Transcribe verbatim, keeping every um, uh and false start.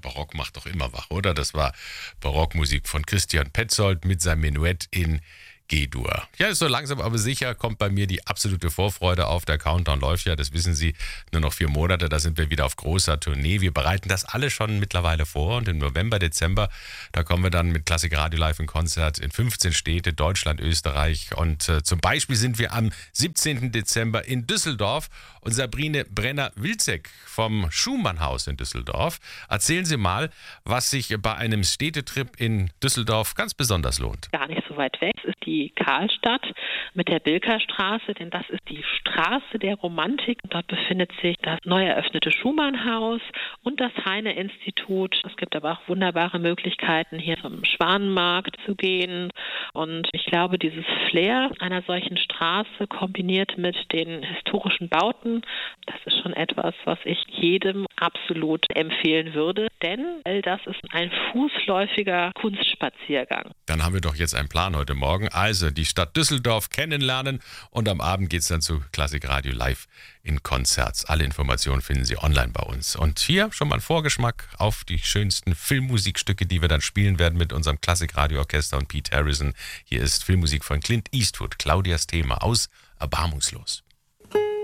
Barock macht doch immer wach, oder? Das war Barockmusik von Christian Petzold mit seinem Menuett in G-Dur. Ja, so langsam aber sicher kommt bei mir die absolute Vorfreude auf. Der Countdown läuft ja, das wissen Sie, nur noch vier Monate, da sind wir wieder auf großer Tournee. Wir bereiten das alle schon mittlerweile vor und im November, Dezember, da kommen wir dann mit Klassik Radio Live in Konzert in fünfzehn Städte, Deutschland, Österreich und äh, zum Beispiel sind wir am siebzehnten Dezember in Düsseldorf und Sabrine Brenner-Wilczek vom Schumannhaus in Düsseldorf. Erzählen Sie mal, was sich bei einem Städtetrip in Düsseldorf ganz besonders lohnt. Gar nicht so weit weg ist die Karlstadt mit der Bilkerstraße, denn das ist die Straße der Romantik. Dort befindet sich das neu eröffnete Schumannhaus und das Heine-Institut. Es gibt aber auch wunderbare Möglichkeiten, hier zum Schwanenmarkt zu gehen. Und ich glaube, dieses Flair einer solchen Straße kombiniert mit den historischen Bauten, das ist schon etwas, was ich jedem absolut empfehlen würde, denn das ist ein fußläufiger Kunstspaziergang. Dann haben wir doch jetzt einen Plan heute Morgen. Also die Stadt Düsseldorf kennenlernen und am Abend geht es dann zu Klassik Radio Live in Konzerts. Alle Informationen finden Sie online bei uns. Und hier schon mal ein Vorgeschmack auf die schönsten Filmmusikstücke, die wir dann spielen werden mit unserem Klassik Radio Orchester und Pete Harrison. Hier ist Filmmusik von Clint Eastwood, Claudias Thema aus Erbarmungslos.